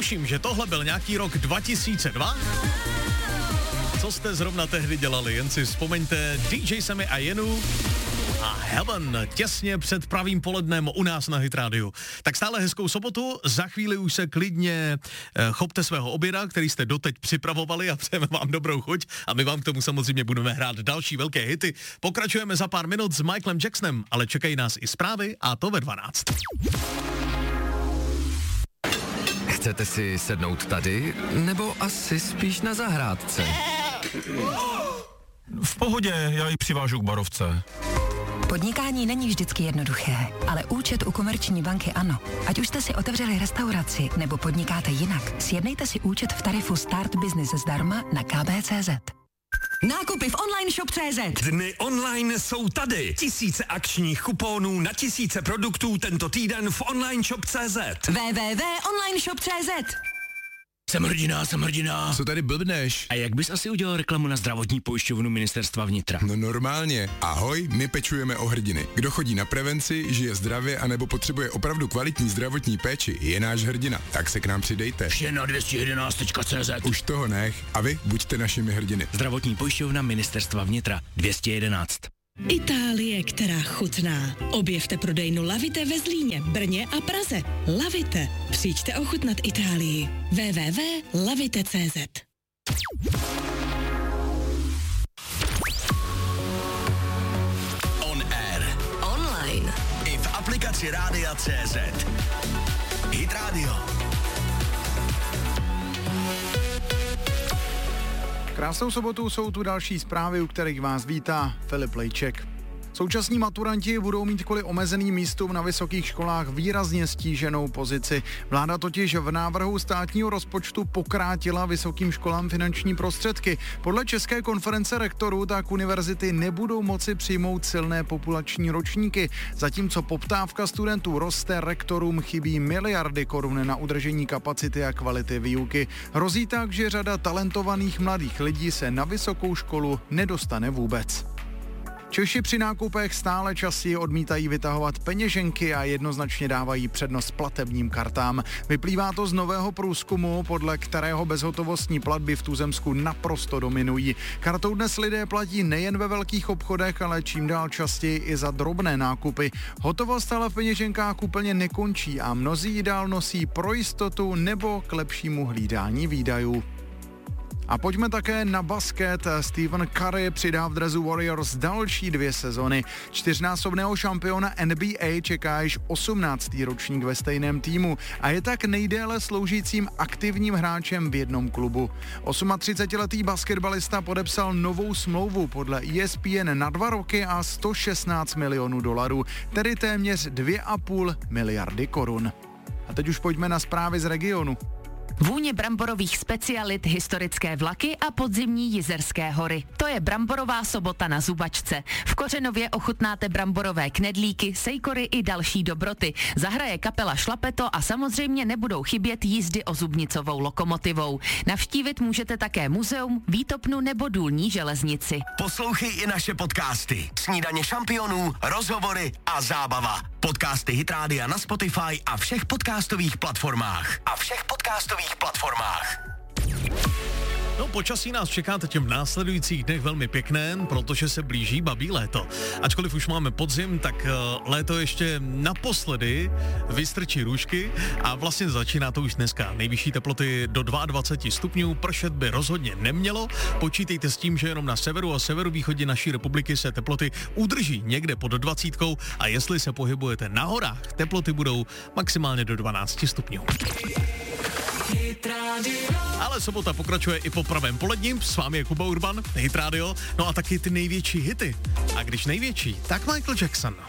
Tuším, že tohle byl nějaký rok 2002. Co jste zrovna tehdy dělali? Jen si vzpomeňte DJ Sammy a Jenu a Heaven těsně před pravým polednem u nás na Hit Radio. Tak stále hezkou sobotu, za chvíli už se klidně chopte svého oběda, který jste doteď připravovali a přejeme vám dobrou chuť a my vám k tomu samozřejmě budeme hrát další velké hity. Pokračujeme za pár minut s Michaelem Jacksonem, ale čekají nás i zprávy a to ve 12. Chcete si sednout tady, nebo asi spíš na zahrádce? V pohodě, já ji přivážu k barovce. Podnikání není vždycky jednoduché, ale účet u Komerční banky ano. Ať už jste si otevřeli restauraci nebo podnikáte jinak, sjednejte si účet v tarifu Start Business zdarma na kb.cz. Nákupy v online shop.cz. Dny online jsou tady. Tisíce akčních kuponů na tisíce produktů tento týden v online shop.cz. www.onlineshop.cz. Jsem hrdina. Co tady blbneš? A jak bys asi udělal reklamu na zdravotní pojišťovnu Ministerstva vnitra? No normálně. Ahoj, my pečujeme o hrdiny. Kdo chodí na prevenci, žije zdravě anebo potřebuje opravdu kvalitní zdravotní péči, je náš hrdina. Tak se k nám přidejte. Vše na 211.cz. Už toho nech a vy buďte našimi hrdiny. Zdravotní pojišťovna Ministerstva vnitra 211. Itálie, která chutná. Objevte prodejnu Lavite ve Zlíně, Brně a Praze. Lavite. Přijďte ochutnat Itálii. www.lavite.cz. On air. Online. I v aplikaci Rádia.cz. Hit Radio. Krásnou sobotu, jsou tu další zprávy, u kterých vás vítá Filip Lejček. Současní maturanti budou mít kvůli omezeným místům na vysokých školách výrazně stíženou pozici. Vláda totiž v návrhu státního rozpočtu pokrátila vysokým školám finanční prostředky. Podle České konference rektorů tak univerzity nebudou moci přijmout silné populační ročníky. Zatímco poptávka studentů roste, rektorům chybí miliardy korun na udržení kapacity a kvality výuky. Hrozí tak, že řada talentovaných mladých lidí se na vysokou školu nedostane vůbec. Češi při nákupech stále častěji odmítají vytahovat peněženky a jednoznačně dávají přednost platebním kartám. Vyplývá to z nového průzkumu, podle kterého bezhotovostní platby v tuzemsku naprosto dominují. Kartou dnes lidé platí nejen ve velkých obchodech, ale čím dál častěji i za drobné nákupy. Hotovost ale v peněženkách úplně nekončí a mnozí ji dál nosí pro jistotu nebo k lepšímu hlídání výdajů. A pojďme také na basket. Stephen Curry přidá v dresu Warriors další 2 sezony. 4násobného šampiona NBA čeká již 18. ročník ve stejném týmu a je tak nejdéle sloužícím aktivním hráčem v jednom klubu. 38letý basketbalista podepsal novou smlouvu podle ESPN na 2 roky a $116 milionů, tedy téměř 2,5 miliardy korun. A teď už pojďme na zprávy z regionu. Vůně bramborových specialit, historické vlaky a podzimní Jizerské hory. To je bramborová sobota na Zubačce. V Kořenově ochutnáte bramborové knedlíky, sejkory i další dobroty. Zahraje kapela Šlapeto a samozřejmě nebudou chybět jízdy ozubnicovou lokomotivou. Navštívit můžete také muzeum, výtopnu nebo důlní železnici. Poslouchej i naše podcasty. Snídaně šampionů, rozhovory a zábava. Podcasty Hit Rádia na Spotify a všech podcastových platformách. No, počasí nás čeká teď v následujících dnech velmi pěkné, protože se blíží babí léto. Ačkoliv už máme podzim, tak léto ještě naposledy vystrčí růžky a vlastně začíná to už dneska. Nejvyšší teploty do 22 stupňů, pršet by rozhodně nemělo. Počítejte s tím, že jenom na severu a severovýchodě naší republiky se teploty udrží někde pod 20 a jestli se pohybujete na horách, teploty budou maximálně do 12 stupňů. Ale sobota pokračuje i po pravém poledním, s vámi je Kuba Urban, Hit Radio, no a taky ty největší hity. A když největší, tak Michael Jackson.